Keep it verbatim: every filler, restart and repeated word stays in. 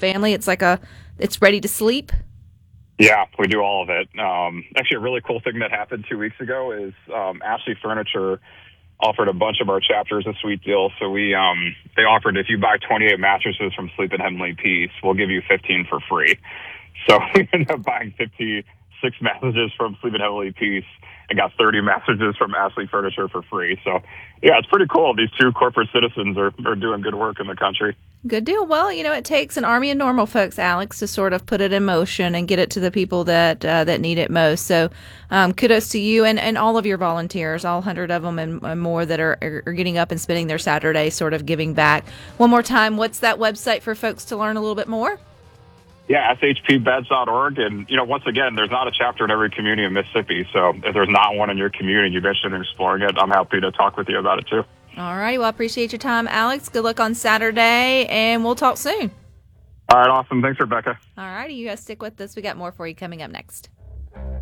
family. It's like a, it's ready to sleep. Yeah, we do all of it. Um, actually, a really cool thing that happened two weeks ago is um, Ashley Furniture offered a bunch of our chapters a sweet deal. So we um, they offered if you buy twenty-eight mattresses from Sleep in Heavenly Peace, we'll give you fifteen for free. So we ended up buying fifty-six mattresses from Sleep in Heavenly Peace and got thirty mattresses from Ashley Furniture for free. So yeah, it's pretty cool. These two corporate citizens are, are doing good work in the country. Good deal. Well, you know, it takes an army of normal folks, Alex, to sort of put it in motion and get it to the people that uh, that need it most. So um, kudos to you and, and all of your volunteers, all hundred of them and, and more that are, are getting up and spending their Saturday sort of giving back. One more time, what's that website for folks to learn a little bit more? Yeah, S H P beds dot org. And, you know, once again, there's not a chapter in every community in Mississippi. So if there's not one in your community and you're interested in exploring it, I'm happy to talk with you about it, too. All righty. Well, I appreciate your time, Alex. Good luck on Saturday, and we'll talk soon. All right, awesome. Thanks, Rebecca. All righty. You guys stick with us. We got more for you coming up next.